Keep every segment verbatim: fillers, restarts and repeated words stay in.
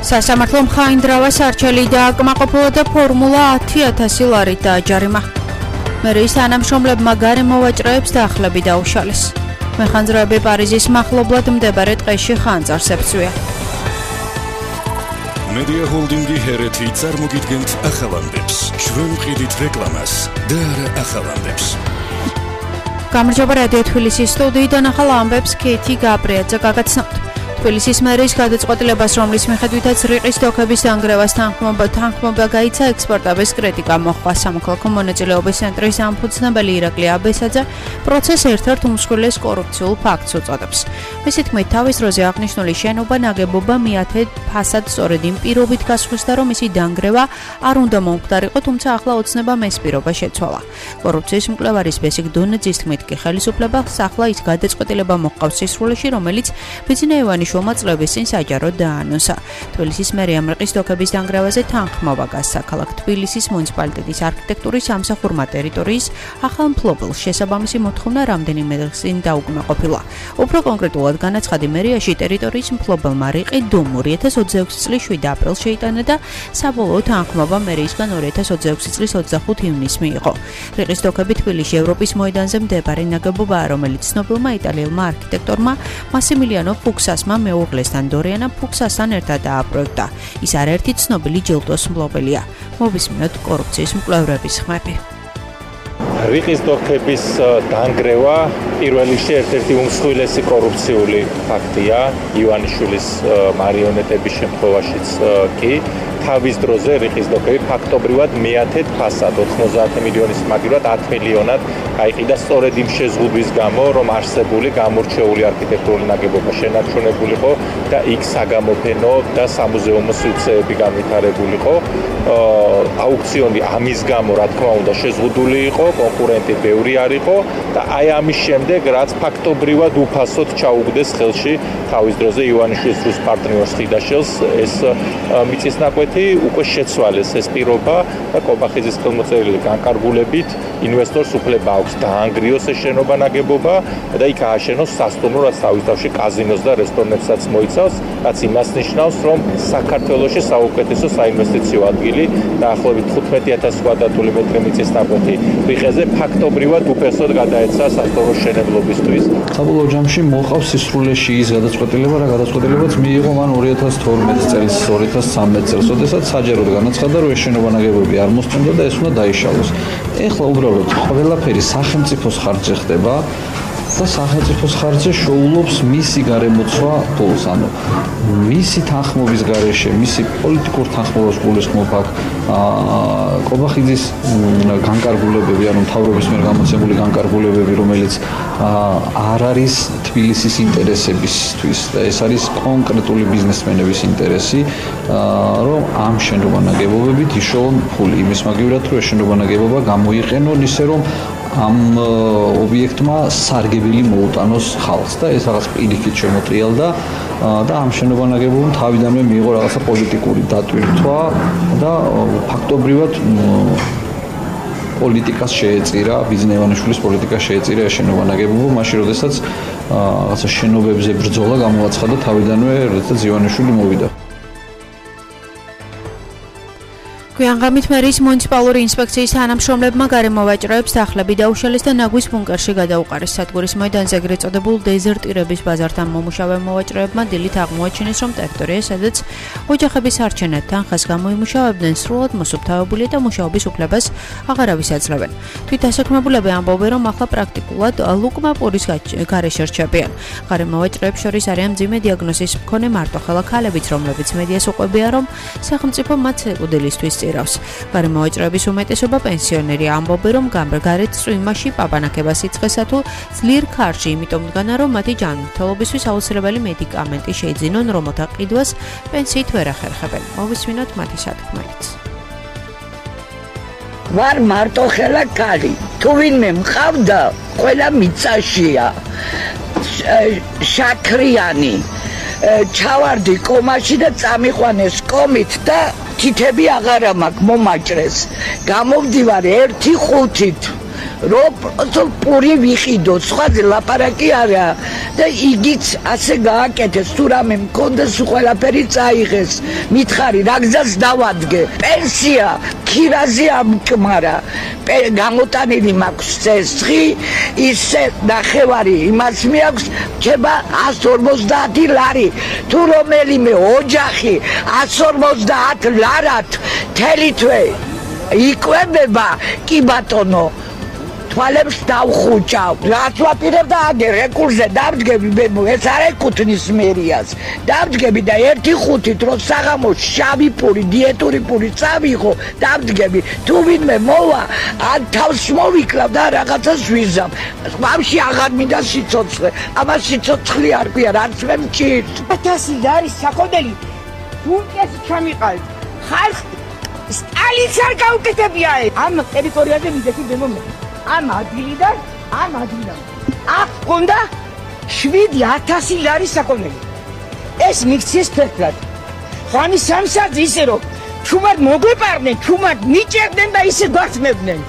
სასამართლომ ხაინდრავას არჩელი დააკმაყოფილა და ფორმულა ათი ათასი ლარით დააჯარიმა. მერიის თანამშრომლებმა გარემო ვაჭროებს დახლები დაუშალეს. მეხანძროები პარიზის მახლობლად მდებარე ტყეში ხანძარს ებრძვია. მედია ჰოლდინგი ჰერეთი წარმოგიდგენთ ახალამდებს. ჩვენ ვყიდით რეკლამას და არა ახალამდებს. გამარჯობა რადიო თბილისის სტუდიიდან ახალ ამბებს კეთი გაბრიაძე გაგაცნობთ. თბილისის მერის გადაწყვეტილებას, რომლის მიხედვითაც რიყის დოქების დანგრევას თანხმობა თანხმობა გაიცა ექსპორტების კრიტიკა მოხდა. სამოქალაქო მონაწილეობის ცენტრის ამფუძნებელი ირაკლი აბესაძე პროცესს ერთ-ერთ უმსხვილეს კორუფციულ ფაქტს უწოდებს. მისი თქმით, თავის დროზე აღნიშნული შენობა ნაგებობა მეათე ფასად სწორედ იმ პირობით გასხვისდა, რომ მისი დანგრევა არ უნდა მომხდარიყო, თუმცა ახლა ოცნებამ ეს პირობა შეცვალა. კორუფციის მკვლევარის ბესიკ დონეძის თქმით, კი ხელისუფლებას ახლა ის გადაწყვეტილება მოჰყავს სისრულეში, რომელიც ბიზნესმენი შრომაწლების წინ საჯაროდ დაანონსა. თბილისის მერიამ რიყის დოქების დანგრევაზე თანხმობა გასცა. ქალაქ თბილისის მუნიციპალიტეტის არქიტექტურის სამსახურმა ტერიტორიის ახალ მფლობელს შესაბამისი მოთხოვნა რამდენიმე წინ დაუკმაყოფილა. უფრო კონკრეტულად განაცხადი მერიაში ტერიტორიის მფლობელმა რიყი დომ ორი ათას ოცდაექვსი წლის შვიდ აპრილს შეიტანა და საბოლოო თანხმობა მერიისგან ორი ათას ოცდაექვსი წლის ოცდახუთი ივნისს მიიღო. რიყის დოქები თბილისში ევროპის მოედანზე მდებარე ნაგებობაა, რომელიც ცნობილმა იტალიელმა არქიტექტორმა მასიმილიანო ფუქსასმა მეუღლესთან დორიანა ფუქსასთან ერთად დააპროექტა. ის არაერთი ცნობილი ჯილდოს მფლობელია. მოვისმინოთ კორუფციის მკვლევრების ხმები. რიყის დოქების დანგრევა პირველ რიგში ერთ-ერთი უმსხვილესი კორუფციული ფაქტია ივანიშვილის მარიონეტების შემთხვევაშიც კი. თავის დროზე რიყის დოქები ფაქტობრივად მეათე ფასად ოთხმოცდაათი მილიონის მაგივრად ათი მილიონად გაიყიდა სწორედ იმ შეზღუდვის გამო, რომ არსებული გამორჩეული არქიტექტურული ნაგებობა შენარჩუნებულიყო და იქ საგამოფენო და სამუზეუმო სივრცეები განვითარებულიყო. აუქციონი ამის გამო, რა თქმა უნდა, შეზღუდული იყო, კონკურენტი ბევრი არ იყო და აი ამის შემდეგ, რაც ფაქტობრივად უფასოდ ჩაუგდეს ხელში თავის დროზე ივანიშვილის რუს პარტნიორს ხიდაშელს, ეს მიწისნაკვეთი უკვე შეცვალეს ეს პირობა და კობახიძის ხელმოწერილი განკარგულებით ინვესტორს უფლება აქვს დაანგრიოს ეს შენობა ნაგებობა და იქ ააშენოს სასტუმრო, რაც თავის თავში კაზინოს და რესტორნებსაც მოიცავს, რაც იმას ნიშნავს, რომ საქართველოში საუკეთესო საინვესტიციო ადგილი დაახლოებით თხუთმეტი ათასი კვადრატული მეტრი მიწისნაკვეთი რიყეზე ფაქტობრივად უფასოდ გადაეცა სასტუმრო მშენებლობისთვის. საბოლოო ჯამში მოყავს სისრულეში ის გადაწყვეტილება, რა გადაწყვეტილებაც მიიღო მან ორი ათას თორმეტი წელს, ორი ათას ცხრამეტი წელს, როდესაც საჯაროდ განაცხადა, რომ ეს შენობა ნაგებობები არ მოსწონდა და ეს უნდა დაიშალოს. ეხლა უბრალოდ ყველაფერი სახელმწიფოს ხარჯზე ხდება და სახელმწიფოს ხარჯზე შოულობს მისი გარემოცვა ფულს, ანუ მისი თანხმობის გარეშე, მისი პოლიტიკურ თანხმობას გულისხმობ აქ კობახიძის განკარგულებები, ანუ მთავრობის მიერ გამოცემული განკარგულებები, რომელიც არ არის თბილისის ინტერესებისთვის და ეს არის კონკრეტული ბიზნესმენების ინტერესი, რომ ამ შენობა ნაგებობებით იშოვონ ფული იმის მაგივრად, რომ ეს შენობა ნაგებობა გამოიყენონ ისე, რომ ამ ობიექტმა სარგებელი მოუტანოს ხალხს და ეს რაღაც პირიქით შემოტრიალდა და ამ შენობა ნაგებობამ თავიდანვე მიიღო რაღაცა პოლიტიკური დატვირთვა და ფაქტობრივად პოლიტიკას შეეწირა, ბიზნესმენის პოლიტიკას შეეწირა ეს შენობა ნაგებობა, მაშინ როდესაც რაღაცა შენობებზე ბრძოლა გამოაცხადა თავიდანვე, როდესაც ივანიშვილი მოვიდა. გვიანღამით მერის მუნიციპალური ინსპექციის თანამშრომლებმა გარემო ვაჭროებს დახლები დაუშალეს და ნაგვის ბუნკერში გადაუყარეს. სადგურის მოედანზე ეგრეთ წოდებულ დეზერტირების ბაზართან მომუშავე მოვაჭროებმა დილით აღმოაჩინეს, რომ ტერიტორია, სადაც ოჯახების არჩენად თანხას გამოიმუშავებდნენ, სრულად მოსუფთავებულია და მუშაობის უფლებას აღარავის აძლევენ. თვითდასაქმებულები ამბობენ, რომ ახლა პრაქტიკულად ლუკმა პურის გარეშე რჩებიან. გარემო ვაჭროებს შორის არიან მძიმე დიაგნოზის მქონე მარტოხელა ქალებიც, რომლებიც მედიას უყვებიან, რომ სახელმწიფო მათ უდელისთვის გარემო ვაჭროების უმეტესობა პენსიონერია. ამბობენ, რომ გამრგარეთ წვიმაში პაპანაკებას იწყესა თუ ძლიერ ქარში, იმიტომ დგანა, რომ მათი ჯანმრთელობისთვის აუცილებელი მედიკამენტი შეიძინონ, რომელთა ყიდვას პენსიით ვერ ახერხებენ. მოვისმინოთ მათი სათქმელიც. ვარ მარტოხელა ქალი. თუ ვინმე მყავდა, ყველა მიწაშია. შაქრიანი. ჩავარდი კომაში და წამიყვანეს კომით და თითები აღარა მაქვს მომაჭრეს. გამოვდივარ ერთი ხუთით. რომ პური ვიყიდო, სხვაზე ლაპარაკი არა და იგიც ასე გააკეთეს, თუ რამე მქონდეს ყველაფერი წაიღეს. მითხარი რა გზას დავადგე? პენსია ქირაზე ამკმარა. გამოტანილი მაქვს ცეცხლი, ისე ნახევარი იმას მიაქვს, რჩება εκατს ორმოცდაათი ლარი. თუ რომელიმე ოჯახი εκατს ორმოცდაათ ლარად მთელი თვე იკვებება, კი ბატონო, თვალებს დავხუჭავ. რაც ვაპირებდა აგერ რეკურზე დავდგები, ეს არ ეკუთვნის მერიას. დავდგები და ერთი ხუთით რო საღამოს შავი პური, დიეტური პური წავიღო, დავდგები. თუ ვინმე მოვა, ან თავს მოვიკლავ და რაღაცას ვიზამ. ბავში აღარ მინდა სიცოცხლე. ამას სიცოცხლე არ ქვია, რაც მე მჭირს. ათასი არის საკოდელი. ბუნკეს ჩამიყალთ. ხალხ სტალინს არ გაუკეთებია. ამ ტერიტორიაზე მიდექი ბემომე. ამ ადგილიდან, ამ ადგილიდან. აქ ყონდა შვიდი ათასი ლარი საკონელი. ეს მიქციეს ფერფლად. ხანი სამსად ისე რომ ჩუმად მოგვეპარდნენ, ჩუმად მიჭერდნენ და ისე გვართმევდნენ.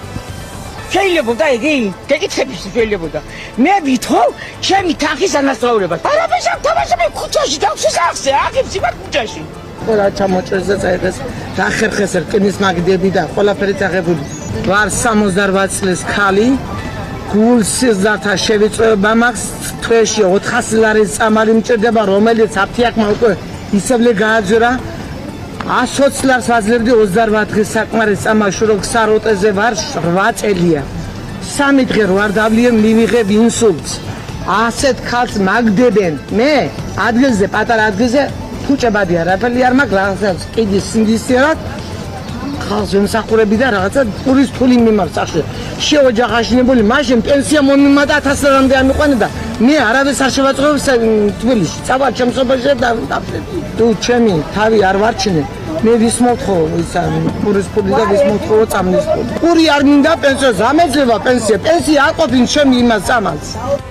შეიძლებოდა იგი, გეკითხების შეიძლებოდა. მე ვითხოვ ჩემი თანხის ანასწრაურებას. არაფერს არ თამაშობ ქუჩაში, დავსის ახსე, აღებს იმათ ქუჩაში. ყველა ჩამოჭრეს და წაიღეს დახერხეს რკინის მაგდები და ყველაფერი წაღებული. ვარ სამოცდაოთხ წლის ქალი, გულს სიზართა შევიწროება მაქვს, თვეში ოთხასი ლარის წამალი მჭირდება, რომელიც აფთიაქმა უკვე ისევლე გააძვრა. εκατს ოცი ლარს ვაძლევდი ოცდაოთხ დღის საკმარის წამაში, რომ ქსაროტეზე ვარ რვა წელია. სამი დღე ვარ დავლიე მივიღებ ინსულტს. ასეთ ქალს მაგდებენ. მე ადგილზე, პატარა ადგილზე ფუჭებადი არაფერი არ მაქვს, რაღაცას კიდე სინდისიერად ხალხს ემსახურები და რაღაცა პურის ფული მიმართ ახლა. შეოჯახაშინებული, მაშინ პენსია მომიმატა ათას ლარამდე ამიყვანა და მე არავის არ შევაწყვეტ თბილისში. წავალ ჩემსობაში და თუ ჩემი თავი არ ვარჩინე, მე ვის მოთხოვ ისა პურის ფული და ვის მოთხოვ წამლის ფული. პური არ მინდა პენსია, ამეძლება პენსია. პენსია აყოფინ ჩემი იმას წამალს.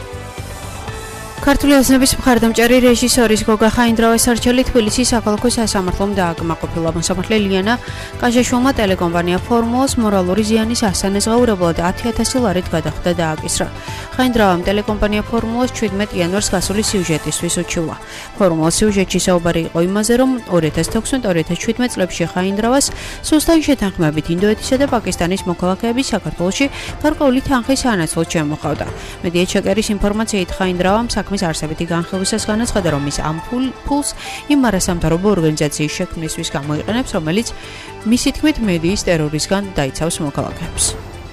ქართული აზნების მხარდამჭერი რეჟისორის გოგა ხაინდრავას-არჩელი თბილისის საქალაქო სასამართლომ დააკმაყოფილა. მოსამართლე ლიანა კაჟაშვილმა ტელეკომპანია ფორმულას მორალური ზიანის ასანაზღაურებლად ათი ათასი ლარით გადახვდა და ააკისრა. ხაინდრავამ ტელეკომპანია ფორმულას ჩვიდმეტ იანვარს გასული სიუჟეტისთვის უჩივლა. ფორმულას სიუჟეტში საუბარი იყო იმაზე, რომ ორი ათას თექვსმეტ ორი ათას შვიდმეტ წლებში ხაინდრავას სუსტად შეთანხმებით ინდოეთისა და პაკისტანის მოქალაქეები საქართველოში გარკვეული თანხის ანაცვლოდ შემოხავდა. მედია ჩეკერის ინფორმაციით ხაინდრავამ საქმის არსებითი განხილვისას განაცხადა, რომ ის ამ ფულს იმ არასამთავრობო ორგანიზაციის შექმნისთვის გამოიყენებს, რომელიც მისი თქმით მედიის ტერორისგან დაიცავს მოქალაქეებს.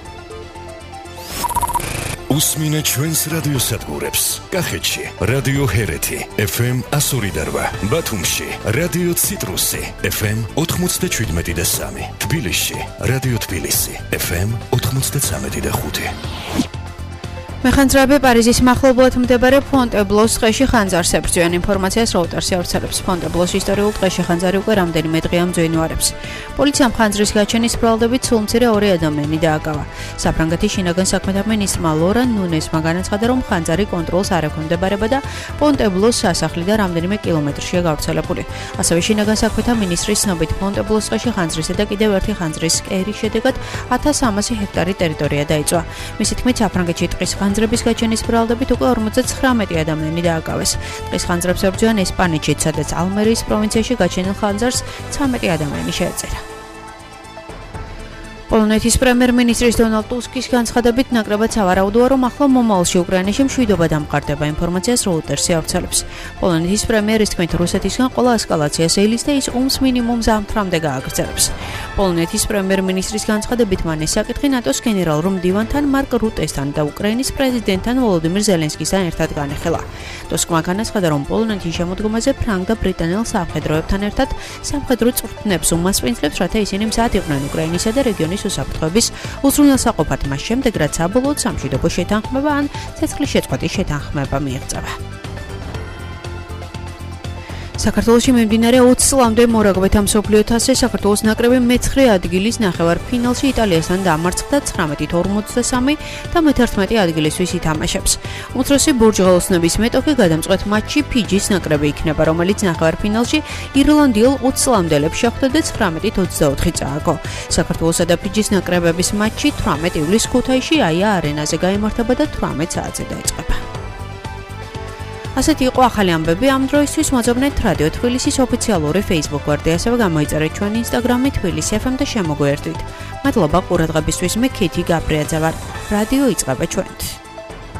უსმინე ჩვენს რადიოსადგურებს. კახეთში რადიო ჰერეთი ეფ ემ εκατო ორი და რვა, ბათუმში რადიო ციტრუსი ეფ ემ ოთხმოცდაშვიდმეტი და სამი, თბილისში რადიო თბილისი ეფ ემ ოთხმოცდაცამეტი და ხუთი. მეხანძრეები პარიზის მახლობლად მდებარე ფონტებლოს ტყეში ხანძარს ებრძვიან. ინფორმაციას როუტერსი ავრცელებს. ფონტებლოს ისტორიულ ტყეში ხანძარი უკვე რამდენიმე დღეა მძვინვარებს. პოლიციამ ხანძრის გაჩენის ბრალდებით სულმცირე ორი ადამიანი დააკავა. საფრანგეთის შინაგან საქმეთა მინისტრმა ლორან ნუნესმა განაცხადა, რომ ხანძარი კონტროლს არ ექვემდებარება და ფონტებლოს სასახლიდან რამდენიმე კილომეტრშია გავრცელებული. ასევე შინაგან საქმეთა მინისტრის ცნობით ფონტებლოს ტყეში ხანძრისა და კიდევ ერთი ხანძრის კერის შედეგად ათას სამასი ჰექტარი ტერიტორია დაიწვა. მისი თქმით, საფრანგეთში ტყის ხანძრების გაჩენის ბრალდებით უკვე ორმოცდათხრამეტი ადამიანი დააკავეს. ტყის ხანძრებს ებრძვიან ესპანეთში, სადაც ალმერიის პროვინციაში გაჩენილ ხანძარს ცამეტი ადამიანი შეეწერა. პოლონეთის პრემიერ-მინისტრის დონალდ ტუსკის განცხადებით ნაკლებად სავარაუდოა, რომ ახლა მომავალში უკრაინაში მშვიდობა დამყარდება. ინფორმაციას როუტერსი ავრცელებს. პოლონეთის პრემიერის თქმით, რუსეთისგან ყველა ესკალაციას ელის და ის ომს მინიმუმ ზამთრამდე გააგრძელებს. პოლონეთის პრემიერ-მინისტრის განცხადებით მან ეს საკითხი ნატოს გენერალურ მდივანთან მარკ რუტესთან და უკრაინის პრეზიდენტთან ვოლოდიმირ ზელენსკისთან ერთად განეხილა. ტუსკმა განაცხადა, რომ პოლონეთის შემოდგომაზე ფრანგ და ბრიტანელ სამხედროებთან ერთად სამხედრო წვრთნებს უმასპინძლებს, რათა ისინი მზად იყვნენ უკრაინისა და რეგიონის უსაფრთხოების უზრუნველსაყოფად, მას შემდეგ, რაც საბოლოოდ სამშვიდობო შეთანხმება ან ცეცხლის შეწყვეტის შეთანხმება მიიღწევა. საქართველოში მიმდინარე ოცი წლამდე მორაგბეთა მსოფლიო თასზე საქართველოს ნაკრები მეცხრე ადგილის ნახევარფინალში იტალიასთან დამარცხდა ცხრამეტით ორმოცდასამი და მეთერთმეტე ადგილისთვის ითამაშებს. უმცროსი ბურჯღაოსნების მეტოქი გადამწყვეტ მატჩში ფიჯის ნაკრები იქნება, რომელიც ნახევარფინალში ირლანდიელ ოცი წლამდელებს შეხვდა და ცხრამეტით ოცდაოთხი წააგო. საქართველოსა და ფიჯის ნაკრებების მატჩი თვრამეტ ივლისს ქუთაისში აია არენაზე გაიმართება და თვრამეტ საათზე დაიწყება. ასეთი იყო ახალი ამბები ამ დროისთვის. მოძებნეთ რადიო თბილისის ოფიციალური Facebook გვერდი, ასევე გამოიწერეთ ჩვენი Instagram-ი თბილისი ეფ ემ და შემოგვიერთვით. მადლობა ყურადღებისთვის. მე ქეთი გაბრიაძე ვარ. რადიო იწყება ჩვენთ.